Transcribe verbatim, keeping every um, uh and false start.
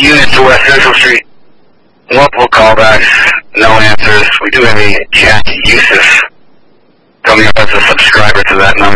unit to West Central Street. Multiple callbacks, no answers. We do have a Jack Yusuf coming up as a subscriber to that number.